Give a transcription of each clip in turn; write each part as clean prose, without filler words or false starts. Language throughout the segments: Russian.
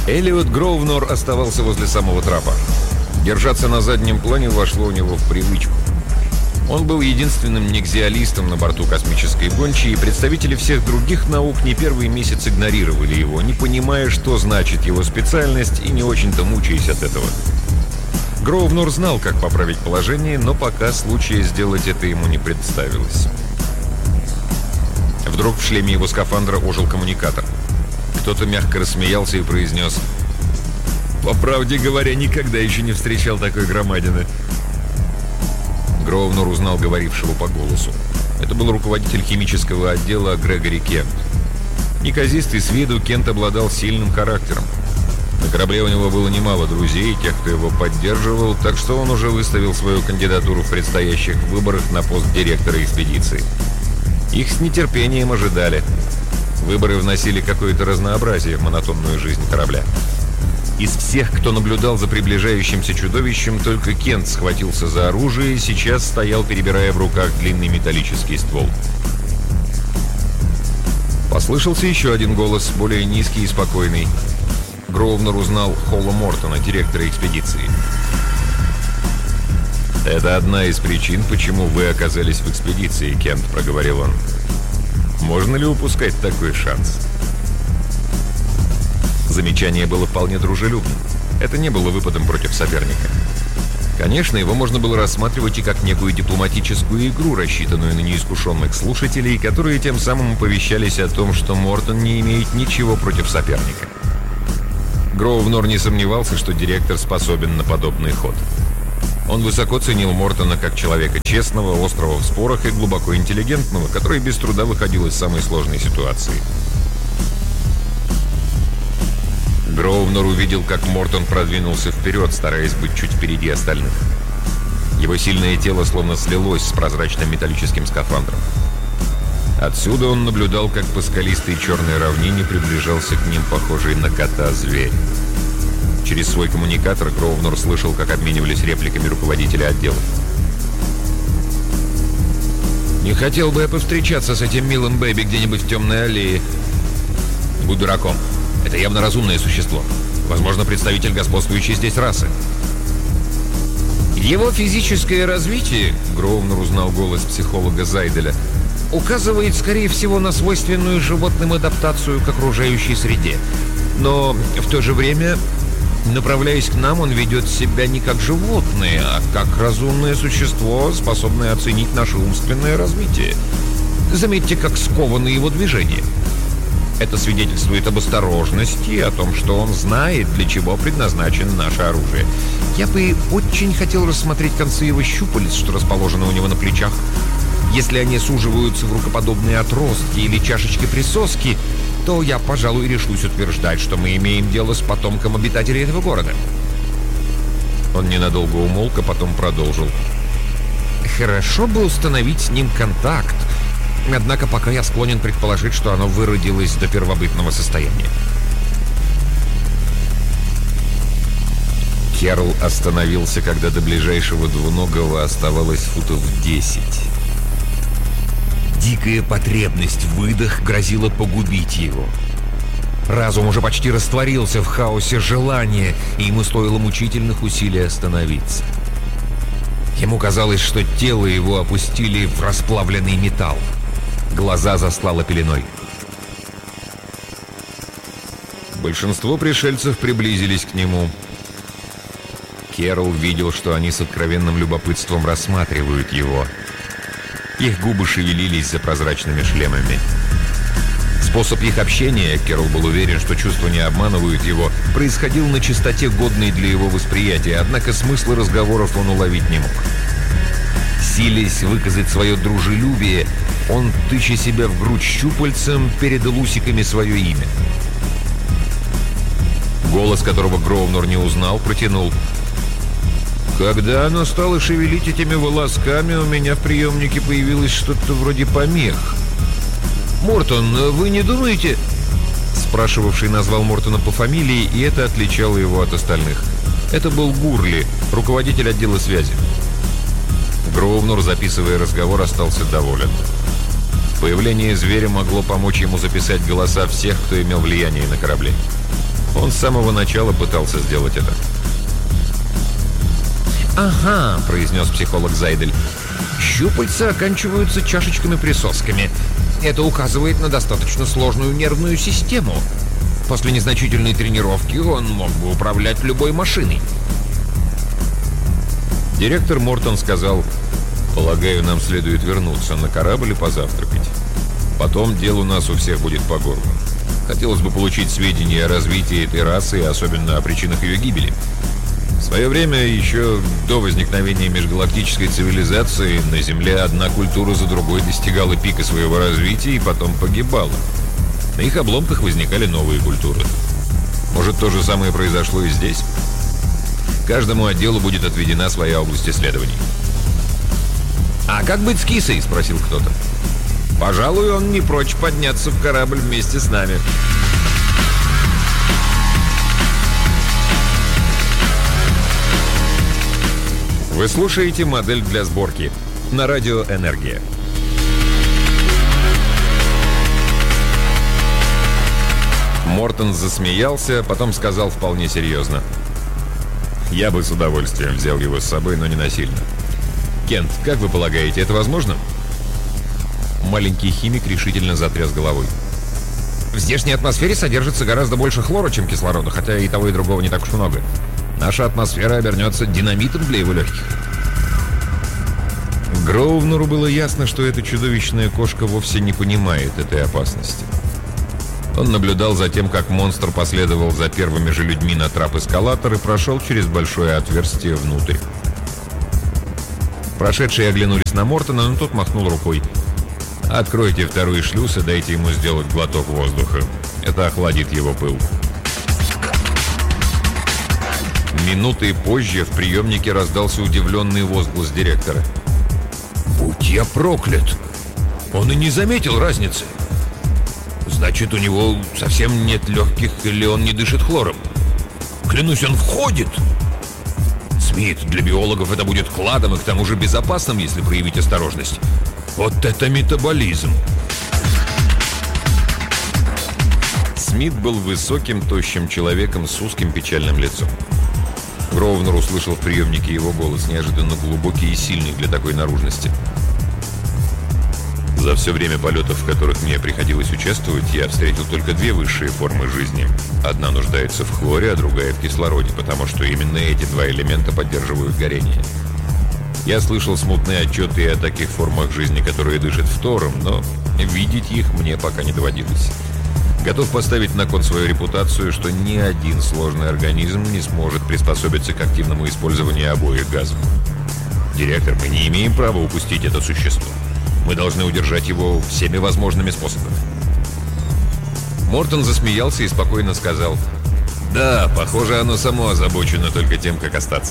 Эллиот Гроувнор оставался возле самого трапа. Держаться на заднем плане вошло у него в привычку. Он был единственным нексиалистом на борту космической гончей, и представители всех других наук не первый месяц игнорировали его, не понимая, что значит его специальность, и не очень-то мучаясь от этого. Гроувнор знал, как поправить положение, но пока случая сделать это ему не представилось. Вдруг в шлеме его скафандра ожил коммуникатор. Кто-то мягко рассмеялся и произнес: «По правде говоря, никогда еще не встречал такой громадины». Гроувнор узнал говорившего по голосу. Это был руководитель химического отдела Грегори Кент. Неказистый с виду, Кент обладал сильным характером. На корабле у него было немало друзей, тех, кто его поддерживал, так что он уже выставил свою кандидатуру в предстоящих выборах на пост директора экспедиции. Их с нетерпением ожидали. Выборы вносили какое-то разнообразие в монотонную жизнь корабля. Из всех, кто наблюдал за приближающимся чудовищем, только Кент схватился за оружие и сейчас стоял, перебирая в руках длинный металлический ствол. Послышался еще один голос, более низкий и спокойный. Гроувнор узнал Холла Мортона, директора экспедиции. «Это одна из причин, почему вы оказались в экспедиции, Кент», — проговорил он. «Можно ли упускать такой шанс?» Замечание было вполне дружелюбным. Это не было выпадом против соперника. Конечно, его можно было рассматривать и как некую дипломатическую игру, рассчитанную на неискушенных слушателей, которые тем самым оповещались о том, что Мортон не имеет ничего против соперника. Гроувнор не сомневался, что директор способен на подобный ход. Он высоко ценил Мортона как человека честного, острого в спорах и глубоко интеллигентного, который без труда выходил из самой сложной ситуации. Гроувнор увидел, как Мортон продвинулся вперед, стараясь быть чуть впереди остальных. Его сильное тело словно слилось с прозрачным металлическим скафандром. Отсюда он наблюдал, как по скалистой черной равнине приближался к ним похожий на кота зверь. Через свой коммуникатор Гроувнор слышал, как обменивались репликами руководители отдела. «Не хотел бы я повстречаться с этим милым бэби где-нибудь в темной аллее. Не будь дураком. Это явно разумное существо. Возможно, представитель господствующей здесь расы». «Его физическое развитие», — Гроувнор узнал голос психолога Зайделя, «указывает, скорее всего, на свойственную животным адаптацию к окружающей среде. Но в то же время, направляясь к нам, он ведет себя не как животное, а как разумное существо, способное оценить наше умственное развитие. Заметьте, как скованы его движения. Это свидетельствует об осторожности и о том, что он знает, для чего предназначено наше оружие. Я бы очень хотел рассмотреть концы его щупалец, что расположены у него на плечах. Если они суживаются в рукоподобные отростки или чашечки-присоски, то я, пожалуй, решусь утверждать, что мы имеем дело с потомком обитателей этого города». Он ненадолго умолк, а потом продолжил. «Хорошо бы установить с ним контакт. Однако пока я склонен предположить, что оно выродилось до первобытного состояния». Керл остановился, когда до ближайшего двуногого оставалось футов 10. Дикая потребность в выдох грозила погубить его. Разум уже почти растворился в хаосе желания, и ему стоило мучительных усилий остановиться. Ему казалось, что тело его опустили в расплавленный металл. Глаза застлало пеленой. Большинство пришельцев приблизились к нему. Керл видел, что они с откровенным любопытством рассматривают его. Их губы шевелились за прозрачными шлемами. Способ их общения, Керл был уверен, что чувства не обманывают его, происходил на частоте, годной для его восприятия, однако смысла разговоров он уловить не мог. Силясь выказать свое дружелюбие, он, тыча себя в грудь щупальцем, передал усиками свое имя. Голос, которого Гроувнор не узнал, протянул: «Когда оно стало шевелить этими волосками, у меня в приемнике появилось что-то вроде помех. Мортон, вы не думаете...» Спрашивавший назвал Мортона по фамилии, и это отличало его от остальных. Это был Гурли, руководитель отдела связи. Гроувнор, записывая разговор, остался доволен. Появление зверя могло помочь ему записать голоса всех, кто имел влияние на корабле. Он с самого начала пытался сделать это. «Ага», — произнес психолог Зайдель. «Щупальца оканчиваются чашечками-присосками. Это указывает на достаточно сложную нервную систему. После незначительной тренировки он мог бы управлять любой машиной». Директор Мортон сказал: «Полагаю, нам следует вернуться на корабль и позавтракать. Потом дел у нас у всех будет по горло. Хотелось бы получить сведения о развитии этой расы и особенно о причинах ее гибели. В свое время, еще до возникновения межгалактической цивилизации, на Земле одна культура за другой достигала пика своего развития и потом погибала. На их обломках возникали новые культуры. Может, то же самое произошло и здесь? Каждому отделу будет отведена своя область исследований». «А как быть с кисой?» — спросил кто-то. «Пожалуй, он не прочь подняться в корабль вместе с нами». Вы слушаете «Модель для сборки» на радио «Энергия». Мортон засмеялся, потом сказал вполне серьезно: «Я бы с удовольствием взял его с собой, но не насильно. Кент, как вы полагаете, это возможно?» Маленький химик решительно затряс головой. «В здешней атмосфере содержится гораздо больше хлора, чем кислорода, хотя и того, и другого не так уж много. Наша атмосфера обернется динамитом для его легких». Гроувнеру было ясно, что эта чудовищная кошка вовсе не понимает этой опасности. Он наблюдал за тем, как монстр последовал за первыми же людьми на трап-эскалатор и прошел через большое отверстие внутрь. Прошедшие оглянулись на Мортона, но тот махнул рукой. «Откройте второй шлюз и дайте ему сделать глоток воздуха. Это охладит его пыл». Минутой позже в приемнике раздался удивленный возглас директора. «Будь я проклят! Он и не заметил разницы. Значит, у него совсем нет легких, или он не дышит хлором. Клянусь, он входит! Смит, для биологов это будет кладом и к тому же безопасным, если проявить осторожность. Вот это метаболизм!» Смит был высоким, тощим человеком с узким печальным лицом. Гроувнер услышал в приемнике его голос, неожиданно глубокий и сильный для такой наружности. «За все время полетов, в которых мне приходилось участвовать, я встретил только две высшие формы жизни. Одна нуждается в хлоре, а другая в кислороде, потому что именно эти два элемента поддерживают горение. Я слышал смутные отчеты и о таких формах жизни, которые дышат фтором, но видеть их мне пока не доводилось. Готов поставить на кон свою репутацию, что ни один сложный организм не сможет приспособиться к активному использованию обоих газов. Директор, мы не имеем права упустить это существо. Мы должны удержать его всеми возможными способами». Мортон засмеялся и спокойно сказал: «Да, похоже, оно само озабочено только тем, как остаться».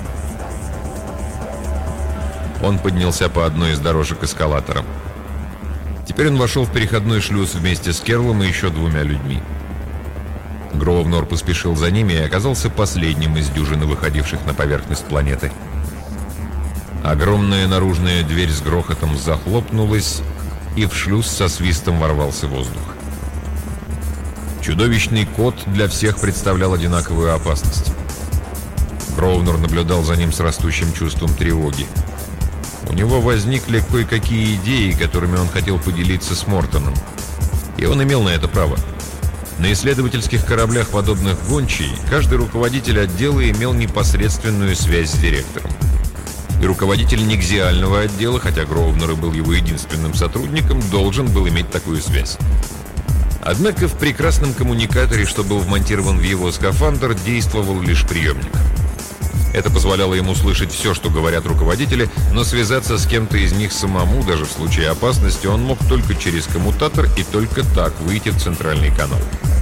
Он поднялся по одной из дорожек эскалатора. Теперь он вошел в переходной шлюз вместе с Керлом и еще двумя людьми. Гроувнер поспешил за ними и оказался последним из дюжины выходивших на поверхность планеты. Огромная наружная дверь с грохотом захлопнулась, и в шлюз со свистом ворвался воздух. Чудовищный кот для всех представлял одинаковую опасность. Гроувнер наблюдал за ним с растущим чувством тревоги. У него возникли кое-какие идеи, которыми он хотел поделиться с Мортоном. И он имел на это право. На исследовательских кораблях, подобных «Гончей», каждый руководитель отдела имел непосредственную связь с директором. И руководитель нигзиального отдела, хотя Гроувнер был его единственным сотрудником, должен был иметь такую связь. Однако в прекрасном коммуникаторе, что был вмонтирован в его скафандр, действовал лишь приемник. Это позволяло ему слышать все, что говорят руководители, но связаться с кем-то из них самому, даже в случае опасности, он мог только через коммутатор и только так выйти в центральный канал.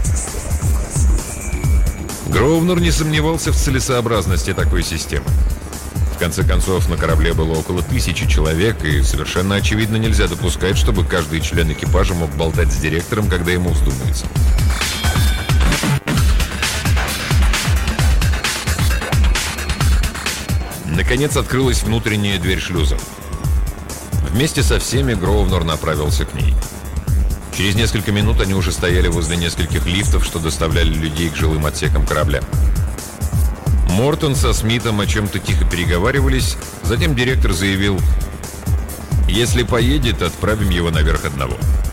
Гроувнер не сомневался в целесообразности такой системы. В конце концов, на корабле было около 1000 человек, и совершенно очевидно нельзя допускать, чтобы каждый член экипажа мог болтать с директором, когда ему вздумается. Наконец открылась внутренняя дверь шлюза. Вместе со всеми Гроувнер направился к ней. Через несколько минут они уже стояли возле нескольких лифтов, что доставляли людей к жилым отсекам корабля. Мортон со Смитом о чем-то тихо переговаривались, затем директор заявил: «Если поедет, отправим его наверх одного».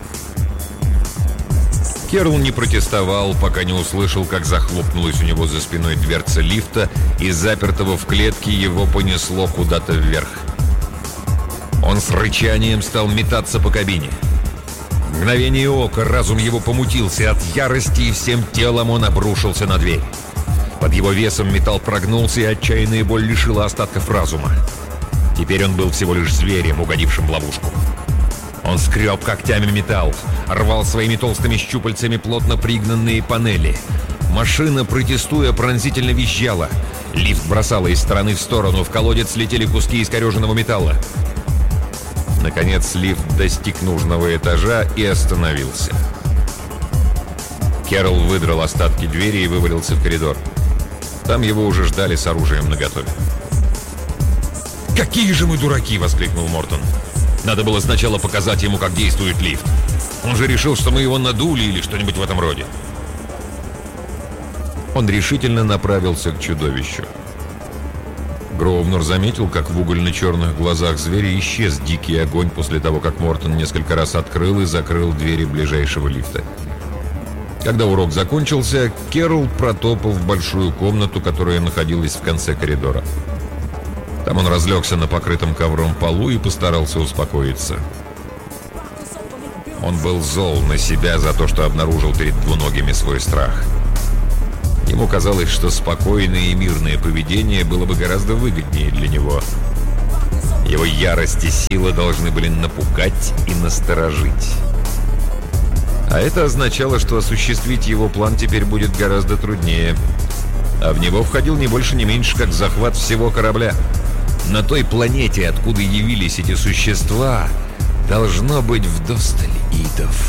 Керл не протестовал, пока не услышал, как захлопнулась у него за спиной дверца лифта, и запертого в клетке его понесло куда-то вверх. Он с рычанием стал метаться по кабине. В мгновение ока разум его помутился от ярости, и всем телом он обрушился на дверь. Под его весом металл прогнулся, и отчаянная боль лишила остатков разума. Теперь он был всего лишь зверем, угодившим в ловушку. Он скреб когтями металл, рвал своими толстыми щупальцами плотно пригнанные панели. Машина, протестуя, пронзительно визжала. Лифт бросало из стороны в сторону, в колодец летели куски искореженного металла. Наконец лифт достиг нужного этажа и остановился. Керл выдрал остатки двери и вывалился в коридор. Там его уже ждали с оружием наготове. «Какие же мы дураки!» — воскликнул Мортон. «Надо было сначала показать ему, как действует лифт. Он же решил, что мы его надули или что-нибудь в этом роде». Он решительно направился к чудовищу. Гроувнер заметил, как в угольно-черных глазах зверя исчез дикий огонь после того, как Мортон несколько раз открыл и закрыл двери ближайшего лифта. Когда урок закончился, Керл протопал в большую комнату, которая находилась в конце коридора. Там он разлегся на покрытом ковром полу и постарался успокоиться. Он был зол на себя за то, что обнаружил перед двуногими свой страх. Ему казалось, что спокойное и мирное поведение было бы гораздо выгоднее для него. Его ярость и сила должны были напугать и насторожить. А это означало, что осуществить его план теперь будет гораздо труднее. А в него входил не больше, не меньше, как захват всего корабля. На той планете, откуда явились эти существа, должно быть вдосталь идов.